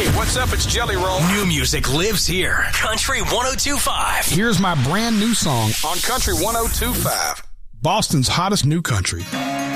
Hey, what's up? It's Jelly Roll. New music lives here. Country 102.5. Here's my brand new song On Country 102.5. Boston's hottest new country.